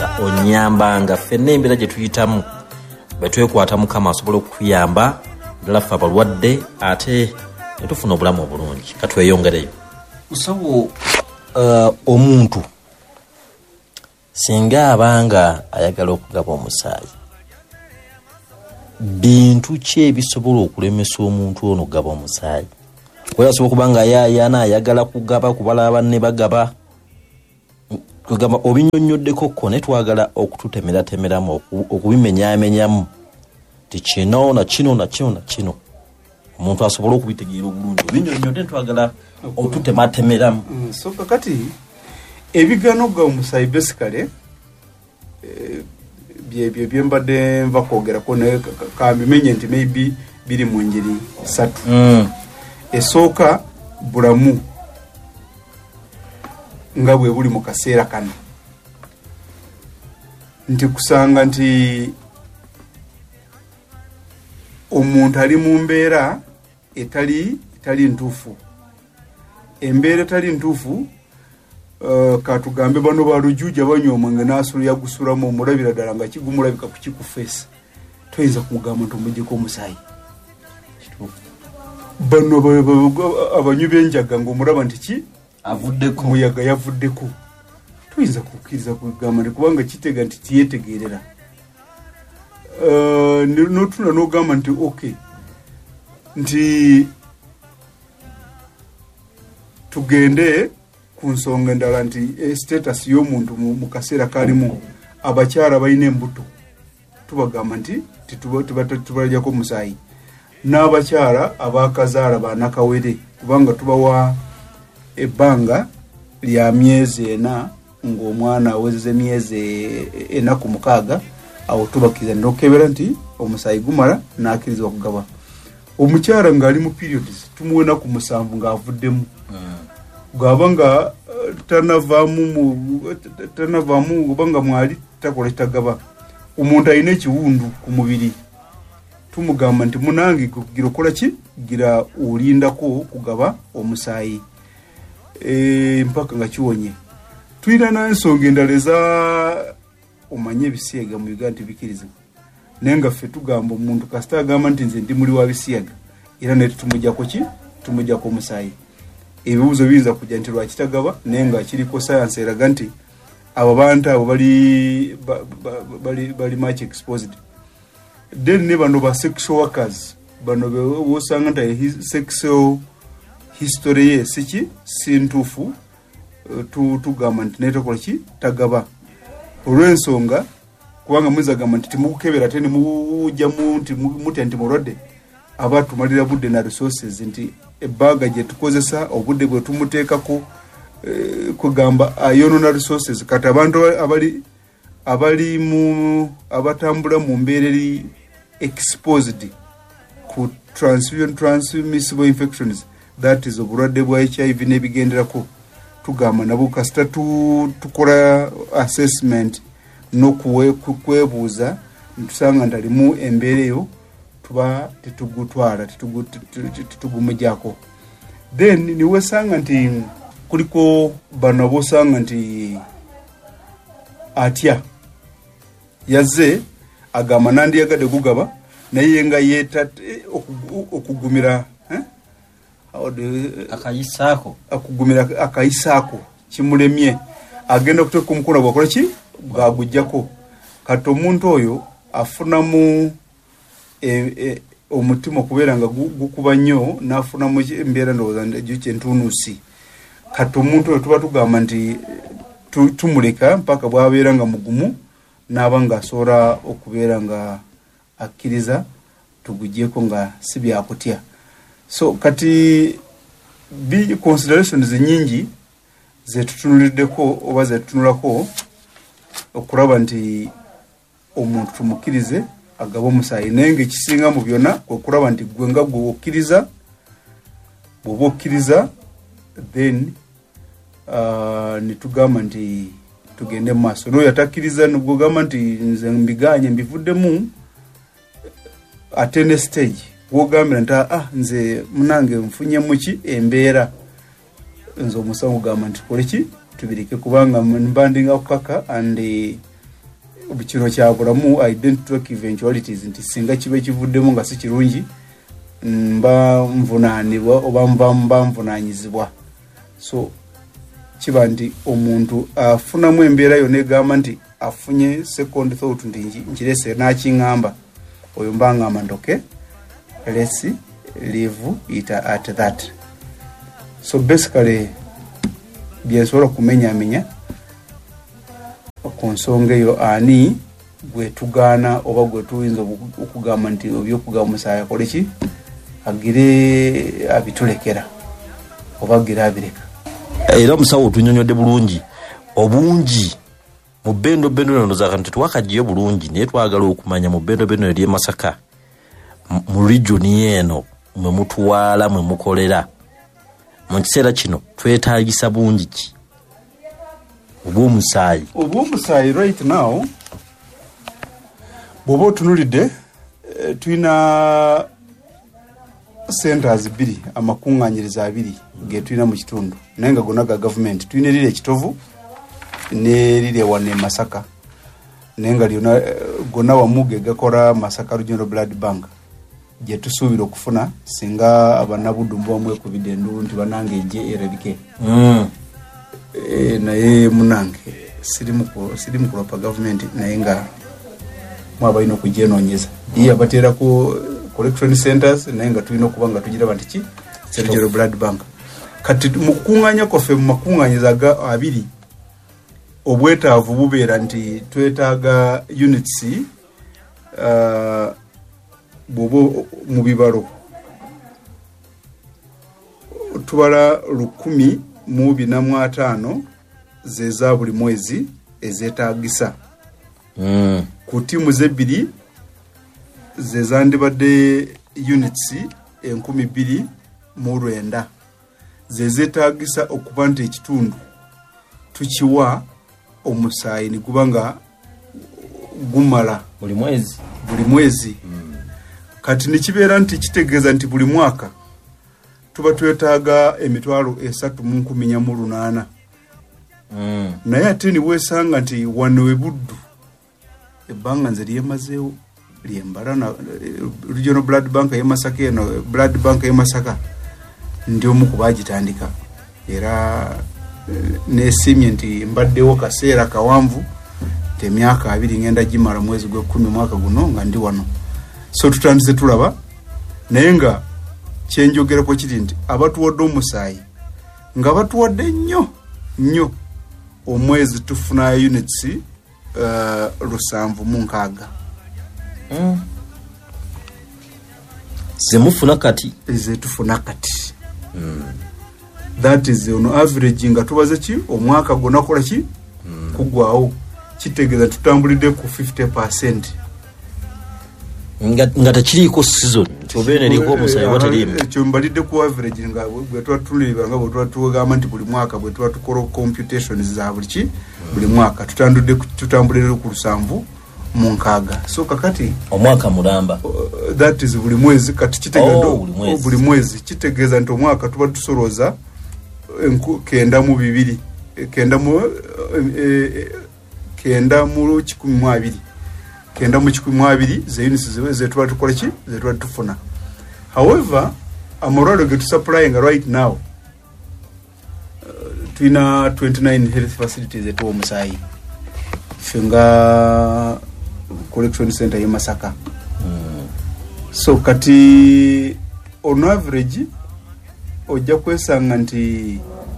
taata onyambanga ffenna embeera gye tuyitamu betwekwata Mukama asobole okutuyamba ddala ffe abalwadde ate ne tufuna obulamu obulungi. Katweyongereyo musawo. Omuntu singa abanga ayagala okugaba omusaayi, bintu ki ebisobola okulemesa omuntu ono okugaba omusaayi? Kuba asobola okuba nga yaayana ayagala kugaba kubala banne bagaba, kugamba obinnyonnyoddeko ko ne twagala okututemeratemeramu okubimenyaamenyamu ti kino na kino na kino na kino omuntu asobola okubitegeera obulungi. Obinnyonnyodde twagala okututematemeramu. So kakati ebigano ga omusaayi basically bye mbadde nva kwogerako naye kambimenye nti maybe biri mu ngeri 3. Esooka bulamu nga bwe buli mu kaseera kano, nti kusanga nti omuntu ali mu mbeera etali ntuufu. Embeera etali ntuufu, katugambe bano balujuja banyooma nga naasulu yagusulamu omulabira ddala nga kigumulabika ku kikufeesi, toyinza kumugamba nti omuggyeko omusaayi. Bano abanywi b'enjaga ng'omulaba nti ki avuddeko, muyaga yavuddeko, toyinza kukkiriza kugamba nti kubanga kitega nti tiyetegeerera. Notuna n'ogamba nti okay nti tugende ku nsonga endala nti status y'omuntu mu kaseera kalimu. Abakyala balina embuto, tubagamba nti tubalajjako omusaayi. N'abakyala abakazaala banakawere kubanga tubawa ebbanga lya myezi 4 ng'omwana awezeze myezi 4 ku 6, awo tubakkiriza n'okebera nti omusaayi gumala n'akkirizibwa kugaba. Omukyala ng'ali mu periods tumuwe ennaku 7 ng'avuddemu. Gaba nga tanavaamu obanga mwali takola kitagaba. Omuntu alina ekiwundu ku mubiri, tumugamba nti munange gira okola ki, gira olindako kugaba omusaayi mpaka nga kiwonye. Tulina n'ensonga endala eza omanye ebisiyaga mu Uganda tibikiriza, naye nga ffe tugamba omuntu kasita agamba nti nze ndi muli wa bisiyaga era ne tumujjako ki, tumujjako omusaayi. Ebibuuzo biyinza kujja nti lwaki tagaba, naye nga kiriko sayansi eraga nti abo bantu abo bali much exposed. Then ne bano ba sexual workers, bano bosanga nti sexual history ye siki sintufu, tugamba nti netokola ki tagaba. Olw'ensonga kubanga mwiza gamba nti timukukebera ate nimujjamu nti mutya nti mulwadde, aba tumalira budde na resources nti ebbaga gye tukozesa obudde bwe tumuteekako kugamba ayonona resources. Kati abantu abatambula mu mbeera eri exposed ku transmissible infections, that is obulwadde bwa HIV n'ebigenderako, tugamba nabo kasita tukola assessment n'okwebuuza ntusanga nti alimu embeera eyo, tuba tetugutwala tetugumujjako. Then niwesanga nti kuliko bano bosanga nti atya yazze agamba nandiyagadde gugaba naye nga yeeta okugumira akugumira akayisaako kimulemye, agenda okuteeka omukono gwakola ki gwagujjako. Kati omuntu oyo afunamu omutima okubeera nga gukuba nnyo, n'afunamu embeera ndowooza entunuusi. Kati omuntu oyo tuba tugamba nti tumuleka mpaka bw'abeera nga mugumu n'aba nga asobola okubeera nga akkiriza tugujjeko nga si byakutya. So kati considerations nyingi zetutunuliddeko oba zetutunulako okulaba nti omuntu tumukkirize agaba omusaayi, naye ng'ekisinga mu byonna okulaba nti gwe nga gwe okkiriza, bw'oba okkiriza then nitugamba nti tugende mu maaso. N'oyo atakkiriza nogamba nti nze mbiganye mbivuddemu, ate ne stage wogambira nti nze munange nfunyemu ki embeera, nze omusawo gamba nti kole ki tubirike kubanga mbandinga kukaka and kino kyabulamu identity eventualities nti singa kibe kivuddemu nga si kirungi mba nvunaanibwa oba mba nvunaanyizibwa. So kiba nti omuntu afunamu embeera yonna egamba nti afunye second thought nti nkirese n'akiŋŋamba oyo mba ŋŋamba nti okay, let's leave it at that. So basically byensobola kumenyaamenya ku nsonga eyo ani gwe tugaana oba gwe tuyinza okugamba nti ebyokugaba omusaayi akole ki agire abitulekera oba agire abireka. Era omusawo tunyonyodde bulungi obungi mu bendo nno zakanti twakagiye bulungi naye twagala okumanya mu bendo eri Masaka mu region eno mwe mutuwaala mwe mukolera mu kiseera kino twetaagisa bungi ki obw'omusaayi right now bw'oba otunulidde tulina centers 2 amakuŋŋaanyiriza 2 ge tulina mu kitundu naye nga gonna ga gavumenti. tulina eriri ekitovu n'eriri wano e Masaka naye nga lyona gonna wamu ge gakola Masaka Regional Blood Bank gye tusuubira okufuna singa abannabuddu bamwekubidde enduulu nti banange ejje erabike. Naye munange siri mukulopa gavumenti naye nga mwabalina okugyenonyeza iye abateerako collection centers naye nga tulina okuba nga tugiraba nti ki Regional Blood Bank. Kati mu kukuŋŋaanya kwaffe mu makuŋŋaanyiza 2 obwetaavu bubeera nti twetaaga units bwoba mu bibalo tubala 145 zeza buli mwezi ezeetaagisa. Ku tiimu ze2 zezandibadde units 2,209 zezeetaagisa okuba nti ekitundu tukiwa omusaayi ne guba nga gumala buli mwezi. Kati ne kibeera nti kitegeeza nti buli mwaka tuba twetaaga emitwalo 3,408. Naye ate ne weesanga nti wano we Buddu ebbanga nze lyemazeewo lyembala na Regional Blood Bank y'e Masaka eno Blood Bank y'e Masaka ndi omu ku baagitandika era neesiimye nti mbaddewo kaseera kawanvu nti emyaka 2 ngenda gimala mwezi gwe10 mwaka guno nga ndi wano. So tutandise tulaba naye nga kyenjogerako kiri nti abatuwadde omusaayi nga batuwadde nnyo omwezi tufuna units 706 zemufuna kati ezetufuna kati. That is on average nga tubaze ki omwaka gonna kola ki kugwawo kitegeeza tutambulidde ku 50%. nga tekiriiko season obeera eriko omusaayi wataliimu ekyo mbalidde ku average nga bwe twatulira nga bwe twatugamba nti buli mwaka bwe twatukola computations za buli mwaka tutambulira ku 706. So kakati omwaka mulamba that is buli mwezi kati kitegeeza buli mwezi kitegeeza nti omwaka tuba tusoloza 9 mu 12 ze units ze tuba tukola ki ze tuba tufuna. However amalwaliro ge tusupplying right now tulina 29 health facilities etuwa omusaayi finga collection center y'e Masaka. So kati on average ojja kwesanga nti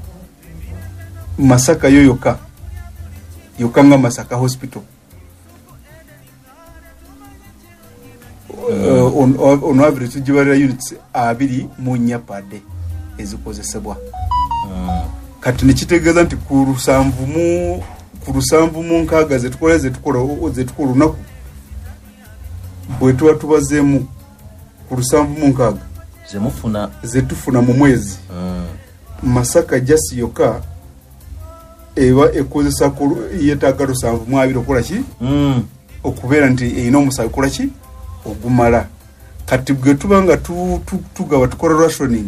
Masaka yoka nga Masaka hospital on average tujibarira units 2 per day ezikozesebwa. Kati nekitegeeza nti ku 706 zetukola lunaku bwe tuba tubazeemu ku 706 zetufuna mu mwezi. Masaka jasi yoka eba ekozesa yetaaga 720 okola ki okubeera nti erina omusaayi kola ki ogumala. Kati bwe tuba nga tugaba tukola rationing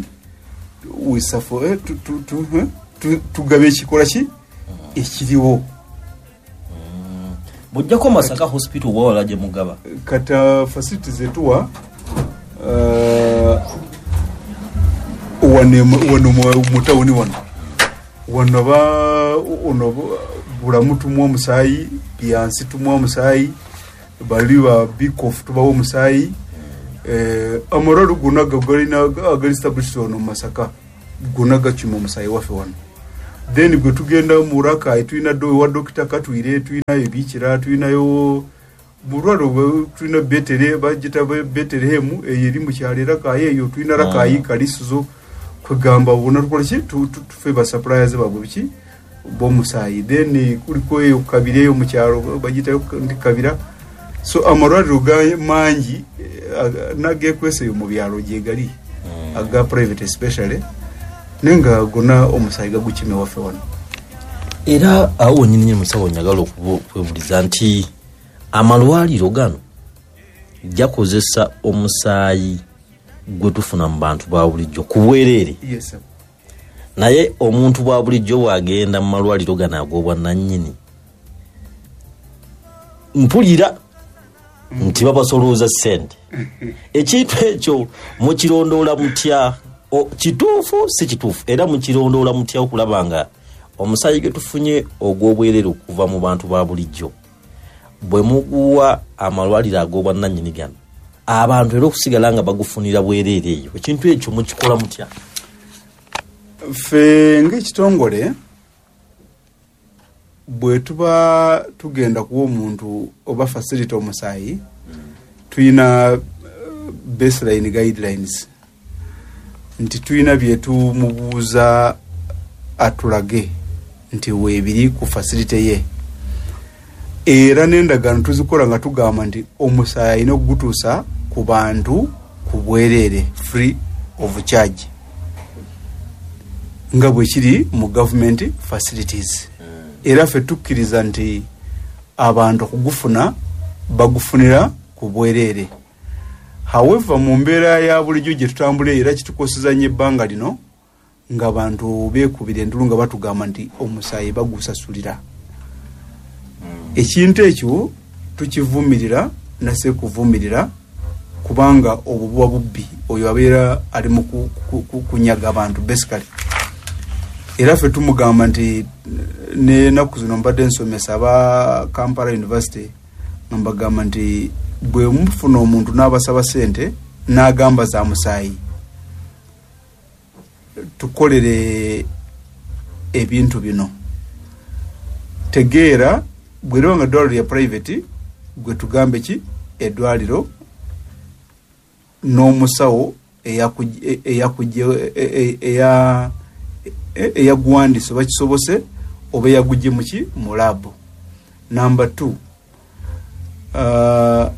tugaba ekikola ki ekiriwo. bujjako Masaka hospital wala je mugaba kata facilities zetuwa wano mutawuni wano ono bulamu tumwa omusaayi byansi tumwa omusaayi baliwa bikofu tubawo omusaayi amaralo gunaga gali established ono Masaka gunaga kimo omusaayi waffe wano then gwe tugenda muraka tulina wa dokita katwire tulina ebikira tulinayo bulwalo tulina betere bagita betere hemu eyiri mu kyalera kaye eyo tulina rakayi kalisuzo kwegamba bona tukola ki tufe ba suppliers babwe biki bo musayi then kuliko eyo kabireyo mu kyalo bagita ndi kabira so amarwaro ga manji nage kwese yo mu byalo je gali aga private especially nenga gona omusayi gukime wafe wano era awo nyinyi musawo nyagalo kubuliza nti amalwaliro gano jakozesa omusayi gwe tufuna mu bantu ba bulijjo kubwerere. Yes sir. Naye omuntu bwa bulijjo wagenda mu malwaliro gano agobwa nannyini mpulira nti babasolooza ssente ekintu ekyo mukirondoola mutya kituufu si kituufu era mukirondoola mutya okulaba nga omusayi gwe tufunye ogw'obwerere okuva mu bantu ba bulijjo bwe muguwa amalwaliro agobwa nannyini gano abantu era okusigala nga bagufunira bwerere eyo ekintu ekyo mukikola mutya? Ffe ng'ekitongole bwe tuba tugenda kuwa omuntu oba facility omusayi tuyina baseline guidelines nti tuyina byetumubuuza atulage nti weebiri ku facility ye era n'endagaano tuzikola nga tugamba nti omusayi alina okugutuusa ku bantu ku bwerere free of charge nga bwe kiri mu government facilities era ffe tukkiriza nti abantu okugufuna bagufunira ku bwerere. However mu mbeera ya bulijjo gye tutambula era kitukoseza nnyo ebbanga lino nga abantu beekubira endulu nga batugamba nti omusayi bagusasulira. Ekintu ekyo tukivumirira nase kuvumirira kubanga obwo buba bubbi oyo abeera ali mu kunyaga abantu basically. Era ffe tumugamba nti n'ennaku zino mbadde nsomesa aba Kampala University mbagamba nti bwe mufuna omuntu n'abasaba ssente n'agamba za musayi tukolere ebintu bino tegeera bwe nga eddwaliro lya private gwe tugambe ki eddwaliro n'omusawo eyagwandise oba kisobose oba yagujje muki mu labo. Number 2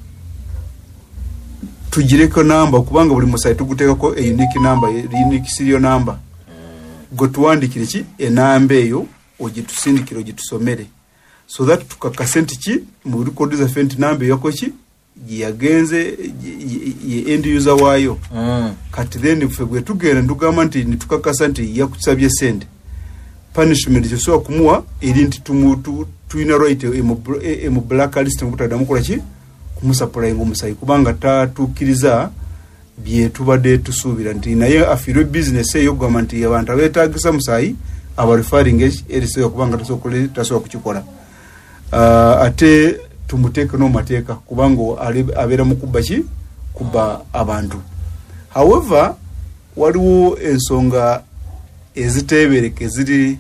tugireko namba kubanga buli musayi tuguteekako a unique number, unique serial number gwe tuwandikire ki enamba eyo ogitusindikire ogitusomere so that tukakase nti ki mu record za fenti namba yako ki yagenze ye end user waayo kati then ffe gwe tugenda ndugamba nti nitukakasa nti yakusabye sente punishment kyosobola kumuwa eri nti tuyina right mu blacklist ngutadamu kola ki kumusupplyinga omusayi kubanga tatuukiriza bye tubadde tusuubira nti naye afiirwe business eyo gamba nti abantu abeetaagisa musayi aba referring erisobola kubanga tasobola kukikola ate tumuteeke n'omateeka kubanga abeera mu kubba ki kubba abantu. However waliwo ensonga eziteebereke ziri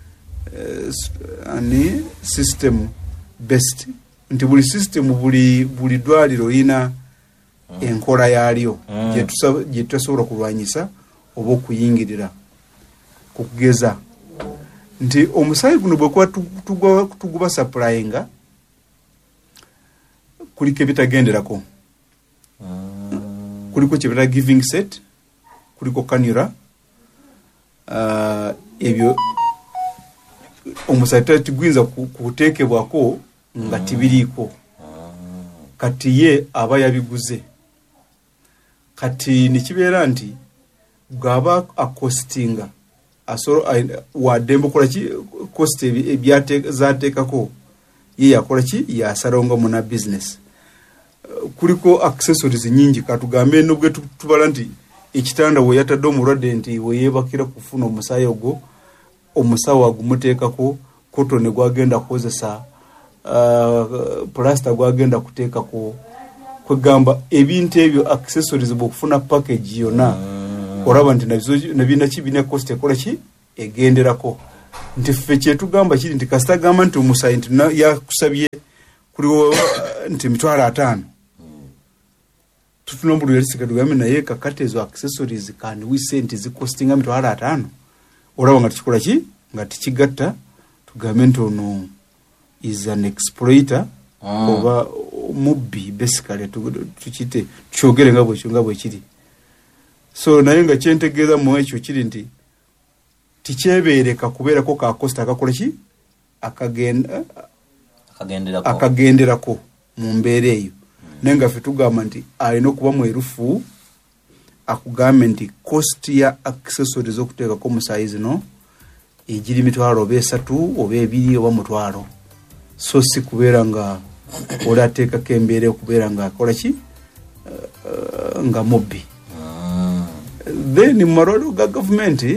system based nti buli system buli dwaliro lina enkola yaalyo gye tutasobola kulwanyisa oba okuyingirira kukugeza nti omusayi guno bwekuba tuguba supplyinga kuliko ebitagenderako kuliko kyebita giving set kuliko kanira ebyo omusayi tugwinza kuteekebwako nga tibiriiko kati ye aba yabiguze kati nikibeera nti bw'aba akostinga wadde mbukola ki cost zaateekako ye yakola ki yasaronga muna business. Kuliko accessories nyingi katugambe nobwe tubala nti ekitanda we yatadde omulwadde nti we yebakira kufuna omusayi ogwo omusawo agumuteekako cotton gwagenda kukozesa plaster gwagenda kuteekako kwegamba ebintu ebyo accessories bwokufuna package yona olaba nti nabina kibina cost ekola ki egenderako nti ffe kyetugamba kiri nti kasita gamba nti omusayi nti yakusabye kuliwo nti $5,000 tutunombulu yalisika tugambe naye kakate ezo accessories kandi we sent zikostinga $5,000 olaba nga tukikola ki nga tikigatta tugambe nti ono is an exploiter oba mubbi basically tukite tukyogere nga bwe kiri. So naye nga kyentegeeza mu ekyo kiri nti tikyebeereka kubeerako ka cost akakola ki akagenderako mu mbeera eyo naye nga ffe tugamba nti alina okuba mwerufu akugambe nti cost ya accessories okuteekako omusaayi zino egiri $3,000 oba 3 oba 2 oba $1,000 so si kubeera nga olateekako embeera okubeera nga akola ki nga mubbi. Then mu malwaliro ga gavumenti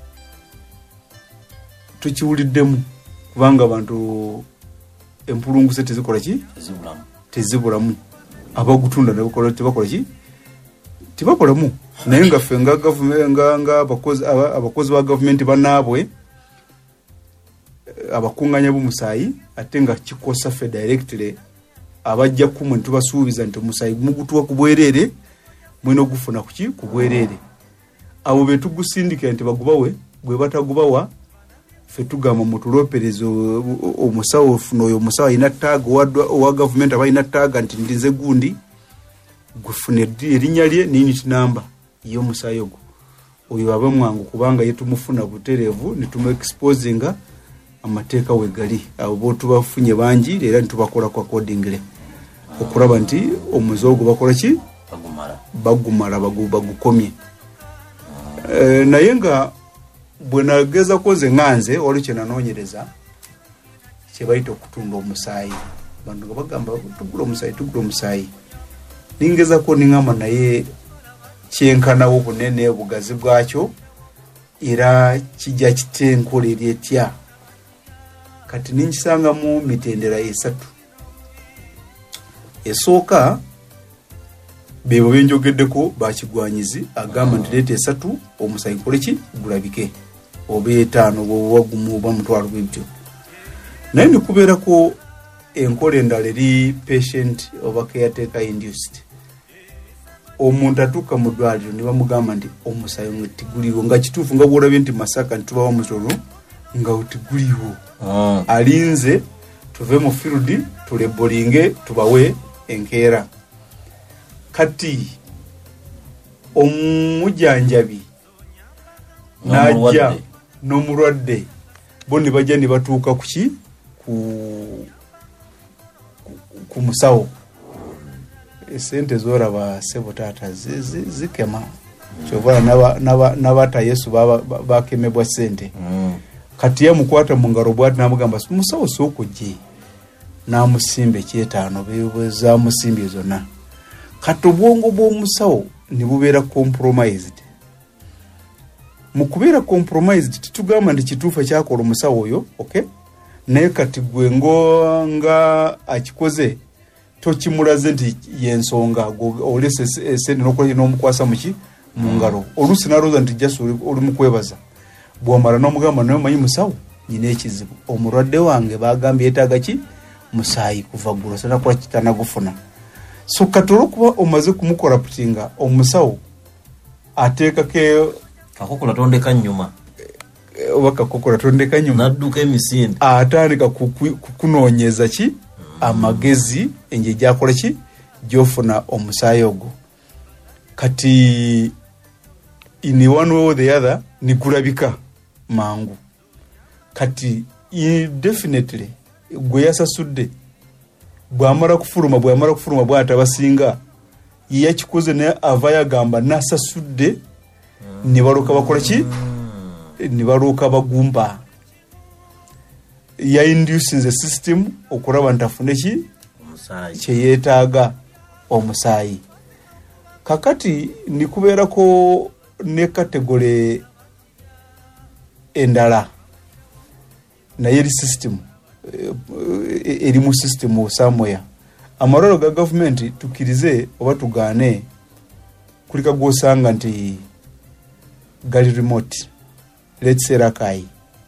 tukiwuliddemu kubanga abantu empulunguse tezikola ki tezibulamu abagutunda nebukola tebakola ki tibakolamu naye nga ffe nga gavumenti nga abakozi ba gavumenti banaabwe abakunganya b'omusaayi ate nga kikosa ffe directly abajja kumwe tubasuubiza nti omusaayi mugutuwa ku bwereere mwino gufuna kuki ku bwereere abo betugusindikira nti bagubawe bwe batagubawa ffe tugamba mutulopereza omusawo ofuna oyo omusawo alina tag owa gavumenti aba alina tag nti ndize gundi gufune erinnya lye n'unit number y'omusaayi ogwo oyo aba mwangu kubanga ye tumufuna butereevu ne tumuexposinga amateeka we gali abo bo tubafunye bangi era nitubakolako accordingly okulaba nti omuze ogwo bakola ki bagumala bagukomye. Naye nga bwe nageza koze nganze waliwo kye nanoonyereza kye bayita okutunda omusaayi bantu nga bagamba tugula omusaayi ningezako ningamba naye kyenkanawo bunene obugazi bwakyo era kijja kitenkola eri etya kati ninkisangamu mitendera 3 esooka bebo benjogeddeko bakigwanyizi agamba nti leeta 3 omusaayi nkole ki gulabike oba 5 oba gumu oba $1,000 bwebyo naye nikubeerako enkola endala eri patient oba caretaker induced omuntu atuuka mu ddwaliro ne bamugamba nti omusaayi nga tiguliwo nga kituufu nga bwolabye nti Masaka ntitubawa musolo nga tiguliwo alinze tuve mu field tulebolinge tubawe enkeera kati omujanjabi najja n'omulwadde bo ne bajja ne batuuka kuki ku musawo esente zoraba sebo taata zikema kyova n'abaata Yesu bakemebwa sente kati yamukwata mu ngalo bwati n'amugamba musawo sookujje n'amusimba ekyetaano beza musimbye zonna kati obwongo bw'omusawo ne bubeera compromised mu kubeera compromised titugamba nti kituufu ekyakola omusawo oyo okay naye kati gwe nga akikoze tokimulaze nti yensonga olese esente n'okola n'omukwasa muki mu ngalo oluusi n'alowooza nti jasi oli mu kwebaza bw'amala n'omugamba naye omanyi musawo nyina ekizibu omulwadde wange bagambye yeetaaga ki musaayi kuva ggulo sanakola kitanagufuna so kati olw'okuba omaze kumukola putinga omusawo ateekako kakokola tondeka nnyuma oba kakokola tondeka nnyuma n'adduka emisinde atandika kukunoonyeza ki amagezi enje gyakola ki gyofuna omusaayi ogwo kati in one way or the other nigulabika mangu kati definitely gwe yasasudde bwamala kufuluma bwatabasinga yakikoze naye ava yagamba nasasudde ne balooka bakola ki ne balooka bagumba ya inducing the system okuraba ntafune ki omusaayi kyeyetaaga omusaayi. Kakati nikubeerako ne kategole endala naye eri system eri mu system somewhere. Amarolo ga government tukirize oba tugaane kulika gwosanga nti gali remote, let's say Rakai.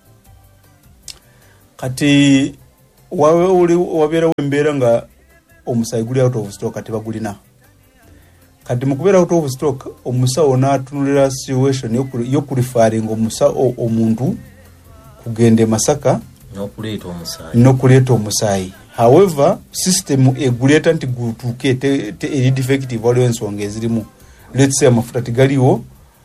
Kati wabeera wembeera nga omusaayi guli out of stock kati bagulina. Kati mukubeera out of stock omusawo n'atunulira situation y'okurifaringa omuntu kugenda Masaka n'okuleeta omusaayi. However, system eguleta nti gutuuke eri defective waliwo ensonga ezirimu. Let's say amafuta tigaliwo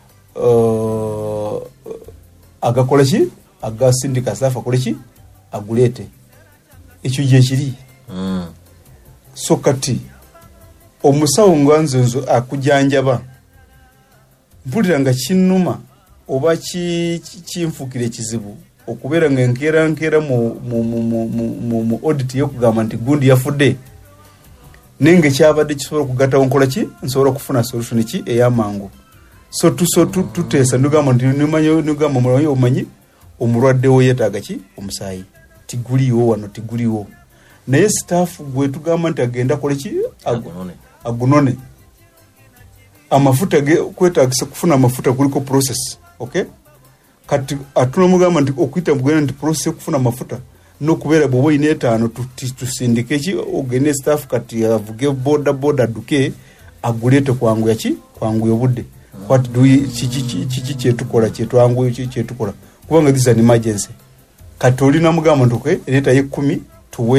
agakola ki agasindika safa kola ki agulete ekyo gye kiri. So kati omusawo nganzenzo akujanjaba mpulira nga kinnuma oba kinfukire kizibu okubeera nga nkeera mu audit y'okugamba nti gundi yafudde nenge kyabadde kisobola okugatawo nkola ki nsobola okufuna solution ki ey'amangu. So tuteesa nugamba nti nugamba mulayo omanyi omulwadde wo yeetaaga ki omusaayi tiguliwo wano tiguliwo naye staff gwe tugamba nti agenda kola ki agunone amafuta kwetaagisa kufuna amafuta kuliko process. Okay, kati atuna mugamba nti okuyita mugenda nti process okufuna amafuta n'okubeera bw'oba oyina etaano tusindike ki ogende staff kati avuge boda duke aguleete kwanguya ki kwanguya obudde. What do we kiki kyetukola kyetwanguya kyetukola kubanga this is an emergency. Kati olina mugamba nti okay leeta ye 10 tuwe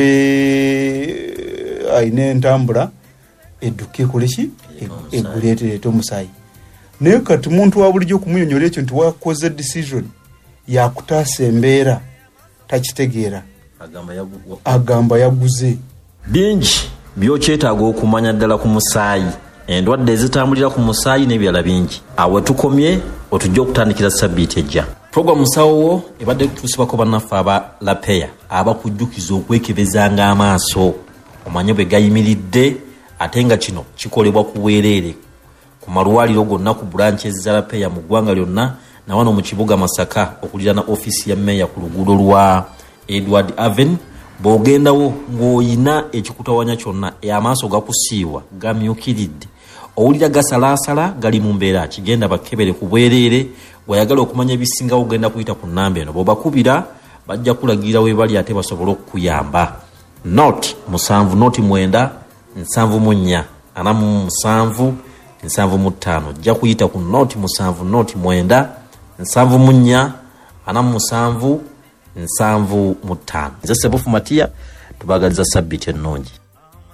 ayina entambula eduke koleki eguleeterete omusaayi. Naye kati muntu wa bulijjo okumunyonyola ekyo nti wakoze decision yakutaasa embeera takitegeera agamba yaguze. Bingi byokyetaaga okumanya ddala ku musaayi, endwadde ezitambulira ku musaayi n'ebirala bingi. Awe tukomye otujja okutandikira sabbiiti ejja. Program musawo ebadde tutusibako bannaffe aba Lapeya abakujjukiza okwekebezanga amaaso omanye bwe gayimiridde ate nga kino kikolebwa ku bwereere ku malwaliro gonna ku branches za Lapeya mu ggwanga lyonna na wano mu kibuga Masaka okulirana office ya meya ku luguudo lwa Edward Avenue. Bw'ogendawo ng'oyina ekikutawanya kyonna amaaso gakusiiwa gamyukiridde owulira gasalaasala gali mu mbeera kigenda bakebere ku bwereere. Wayagala okumanya ebisingawo ogenda kuyita ku nnamba eno bw'obakubira bajja kulagirira we bali ate basobole okukuyamba. Not 7 not 9 74 47 75 jja kuyita ku not 7 not 9 74 47 75. Nze Sebofu Matia tubagaliza sabbiiti ennungi.